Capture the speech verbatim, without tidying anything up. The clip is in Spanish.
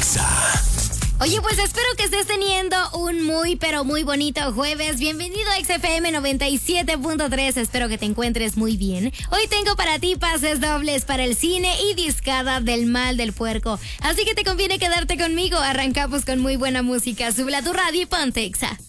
Exa. Oye, pues espero que estés teniendo un muy, pero muy bonito jueves. Bienvenido a X F M noventa y siete punto tres. Espero que te encuentres muy bien. Hoy tengo para ti pases dobles para el cine y discada del Mal del Puerco. Así que te conviene quedarte conmigo. Arrancamos con muy buena música. Sube a tu radio y ponte Exa.